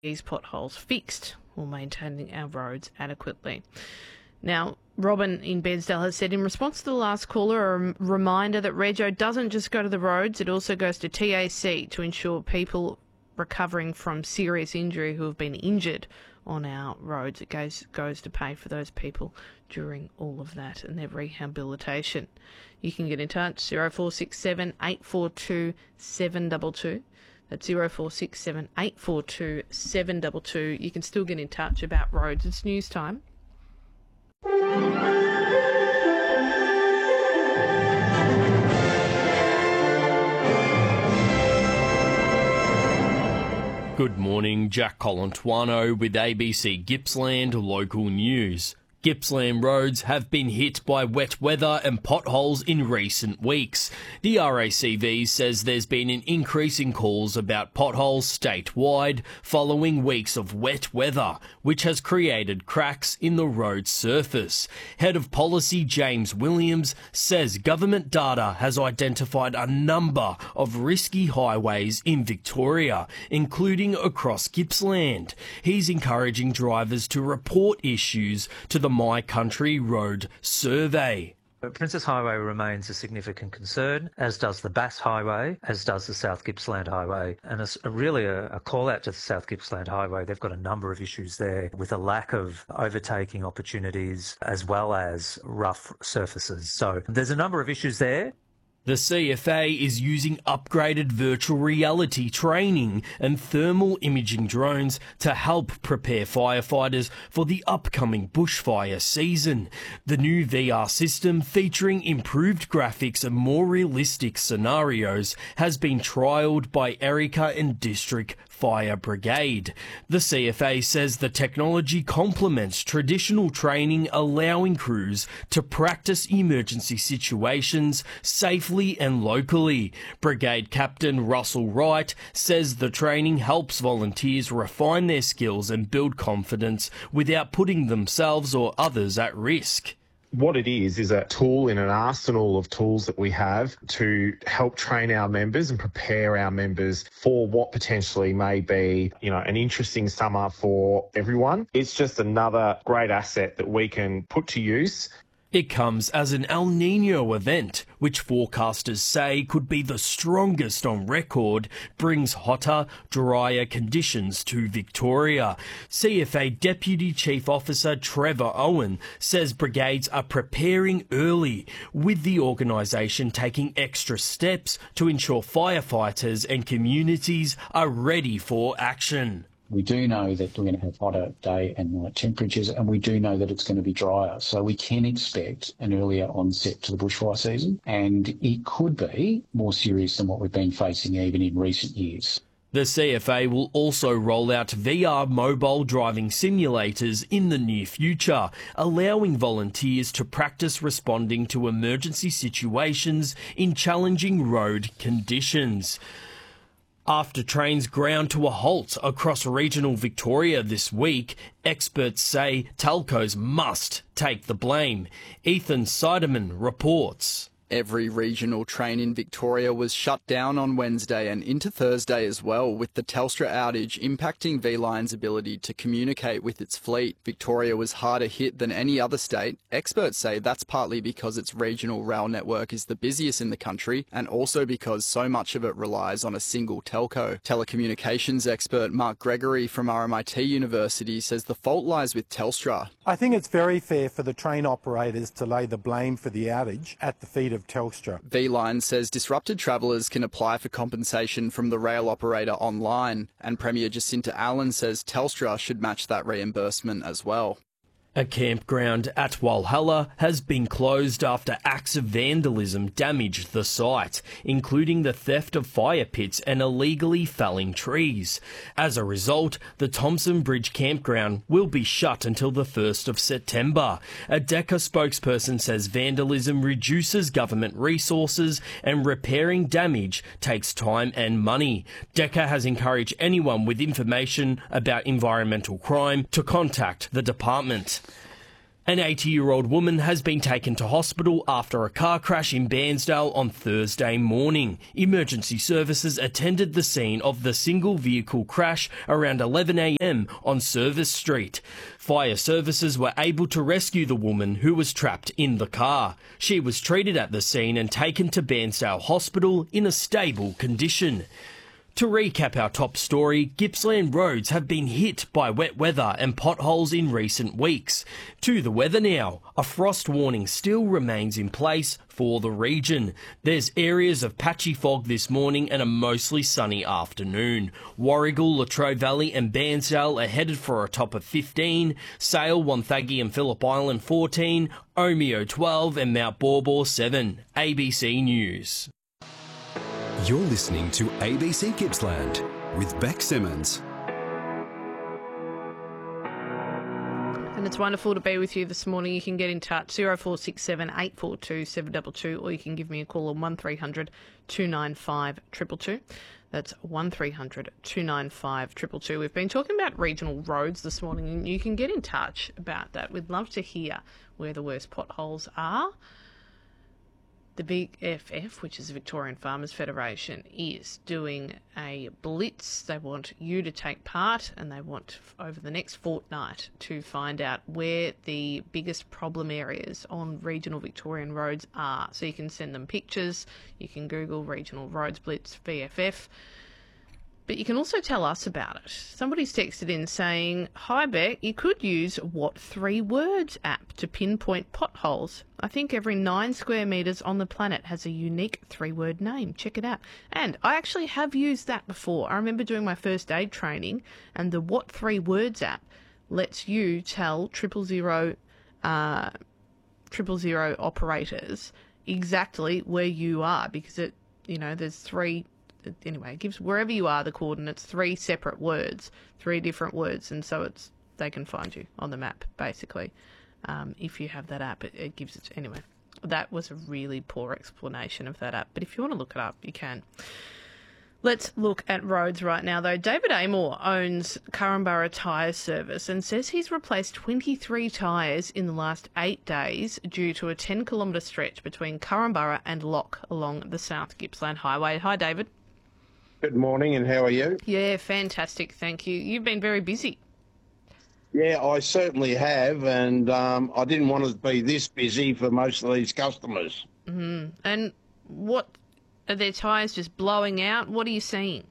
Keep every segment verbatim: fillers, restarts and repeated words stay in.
these potholes fixed while maintaining our roads adequately. Now, Robin in Bedsdale has said in response to the last caller, a reminder that Rego doesn't just go to the roads, it also goes to T A C to ensure people recovering from serious injury who have been injured on our roads. It goes, goes to pay for those people during all of that and their rehabilitation. You can get in touch, zero four six seven, eight four two, seven two two. That's zero four six seven, eight four two, seven two two. You can still get in touch about roads. It's news time. Good morning, Jack Colantuano with A B C Gippsland Local News. Gippsland roads have been hit by wet weather and potholes in recent weeks. The R A C V says there's been an increase in calls about potholes statewide following weeks of wet weather, which has created cracks in the road surface. Head of Policy James Williams says government data has identified a number of risky highways in Victoria, including across Gippsland. He's encouraging drivers to report issues to the My Country Road Survey. Princess Highway remains a significant concern, as does the Bass Highway, as does the South Gippsland Highway. And it's really a, a call out to the South Gippsland Highway. They've got a number of issues there with a lack of overtaking opportunities as well as rough surfaces. So there's a number of issues there. The C F A is using upgraded virtual reality training and thermal imaging drones to help prepare firefighters for the upcoming bushfire season. The new V R system, featuring improved graphics and more realistic scenarios, has been trialled by Erica and District Fire Brigade. The C F A says the technology complements traditional training, allowing crews to practice emergency situations safely and locally. Brigade Captain Russell Wright says the training helps volunteers refine their skills and build confidence without putting themselves or others at risk. What it is, is a tool in an arsenal of tools that we have to help train our members and prepare our members for what potentially may be, you know, an interesting summer for everyone. It's just another great asset that we can put to use. It comes as an El Niño event, which forecasters say could be the strongest on record, brings hotter, drier conditions to Victoria. C F A Deputy Chief Officer Trevor Owen says brigades are preparing early, with the organisation taking extra steps to ensure firefighters and communities are ready for action. We do know that we're going to have hotter day and night temperatures, and we do know that it's going to be drier. So we can expect an earlier onset to the bushfire season, and it could be more serious than what we've been facing even in recent years. The C F A will also roll out V R mobile driving simulators in the near future, allowing volunteers to practice responding to emergency situations in challenging road conditions. After trains ground to a halt across regional Victoria this week, experts say telcos must take the blame. Ethan Seidemann reports. Every regional train in Victoria was shut down on Wednesday and into Thursday as well, with the Telstra outage impacting V-Line's ability to communicate with its fleet. Victoria was harder hit than any other state. Experts say that's partly because its regional rail network is the busiest in the country, and also because so much of it relies on a single telco. Telecommunications expert Mark Gregory from R M I T University says the fault lies with Telstra. I think it's very fair for the train operators to lay the blame for the outage at the feet of Telstra. V-Line says disrupted travellers can apply for compensation from the rail operator online, and Premier Jacinta Allen says Telstra should match that reimbursement as well. A campground at Walhalla has been closed after acts of vandalism damaged the site, including the theft of fire pits and illegally felling trees. As a result, the Thompson Bridge campground will be shut until the first of September. A DECA spokesperson says vandalism reduces government resources and repairing damage takes time and money. DECA has encouraged anyone with information about environmental crime to contact the department. An eighty-year-old woman has been taken to hospital after a car crash in Bairnsdale on Thursday morning. Emergency services attended the scene of the single vehicle crash around eleven a m on Service Street. Fire services were able to rescue the woman who was trapped in the car. She was treated at the scene and taken to Bairnsdale Hospital in a stable condition. To recap our top story, Gippsland roads have been hit by wet weather and potholes in recent weeks. To the weather now, a frost warning still remains in place for the region. There's areas of patchy fog this morning and a mostly sunny afternoon. Warragul, Latrobe Valley and Bairnsdale are headed for a top of fifteen, Sale, Wonthaggi and Phillip Island fourteen, Omeo twelve and Mount Baw seven. A B C News. You're listening to A B C Gippsland with Beck Simmons. And it's wonderful to be with you this morning. You can get in touch zero four six seven eight four two seven two two, or you can give me a call on one three hundred two nine five two two two. That's one three hundred two nine five two two two. We've been talking about regional roads this morning, and you can get in touch about that. We'd love to hear where the worst potholes are. The V F F, which is the Victorian Farmers Federation, is doing a blitz. They want you to take part, and they want over the next fortnight to find out where the biggest problem areas on regional Victorian roads are. So you can send them pictures, you can Google Regional Roads Blitz V F F, but you can also tell us about it. Somebody's texted in saying, "Hi Beck, you could use What Three Words app to pinpoint potholes. I think every nine square metres on the planet has a unique three-word name. Check it out." And I actually have used that before. I remember doing my first aid training, and the What Three Words app lets you tell triple zero, uh, triple zero operators exactly where you are, because it, you know, there's three. Anyway, it gives wherever you are the coordinates, three separate words, three different words, and so it's they can find you on the map, basically. Um, if you have that app, it, it gives it... Anyway, that was a really poor explanation of that app, but if you want to look it up, you can. Let's look at roads right now, though. David Amor owns Currumborough Tyre Service and says he's replaced twenty-three tyres in the last eight days due to a ten kilometre stretch between Currumborough and Lock along the South Gippsland Highway. Hi, David. Good morning, and how are you? Yeah, fantastic, thank you. You've been very busy. Yeah, I certainly have, and um, I didn't want to be this busy for most of these customers. Mm-hmm. And what, are their tyres just blowing out? What are you seeing?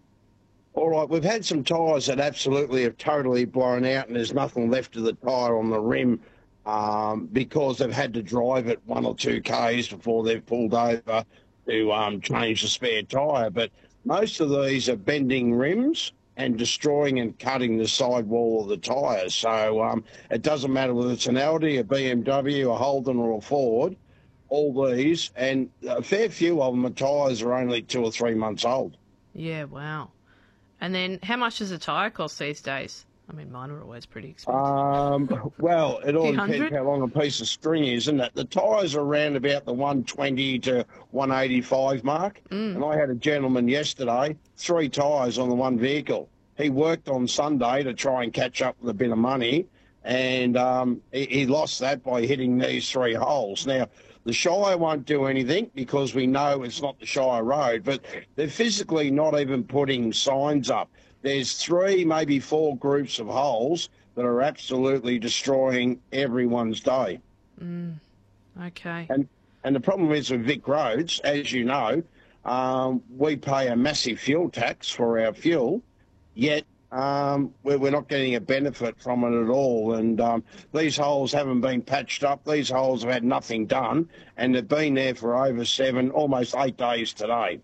All right, we've had some tyres that absolutely have totally blown out, and there's nothing left of the tyre on the rim um, because they've had to drive it one or two k's before they've pulled over to um, change the spare tyre. But most of these are bending rims and destroying and cutting the sidewall of the tyre. So um, it doesn't matter whether it's an Audi, a B M W, a Holden or a Ford, all these, and a fair few of them, the tyres are only two or three months old. Yeah, wow. And then how much does a tyre cost these days? I mean, mine are always pretty expensive. Um, well, it all depends hundred? how long a piece of string is, isn't it? The tyres are around about the one twenty to one eighty-five mark. Mm. And I had a gentleman yesterday, three tyres on the one vehicle. He worked on Sunday to try and catch up with a bit of money, and um, he, he lost that by hitting these three holes. Now, the Shire won't do anything because we know it's not the Shire road, but they're physically not even putting signs up. There's three, maybe four groups of holes that are absolutely destroying everyone's day. Mm, okay. And and the problem is with Vic Roads, as you know, um, we pay a massive fuel tax for our fuel, yet um, we're, we're not getting a benefit from it at all. And um, these holes haven't been patched up. These holes have had nothing done, and they've been there for over seven, almost eight days today.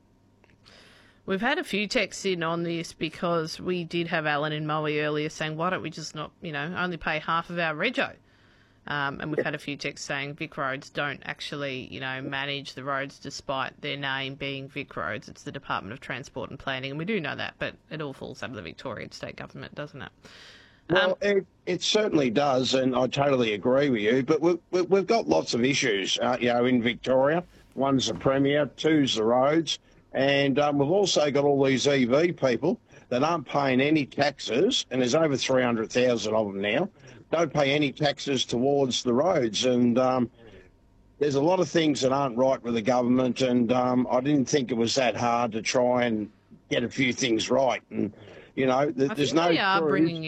We've had a few texts in on this because we did have Alan in Moe earlier saying, why don't we just not, you know, only pay half of our rego? Um, and we've had a few texts saying Vic Roads don't actually, you know, manage the roads despite their name being Vic Roads. It's the Department of Transport and Planning, and we do know that, but it all falls under the Victorian state government, doesn't it? Well, um, it, it certainly does, and I totally agree with you, but we've, we've got lots of issues, uh, you know, in Victoria. One's the Premier, two's the roads. And um, we've also got all these E V people that aren't paying any taxes, and there's over three hundred thousand of them now, don't pay any taxes towards the roads. And um, there's a lot of things that aren't right with the government, and um, I didn't think it was that hard to try and get a few things right. And, you know, th- I there's think no they are proof. bringing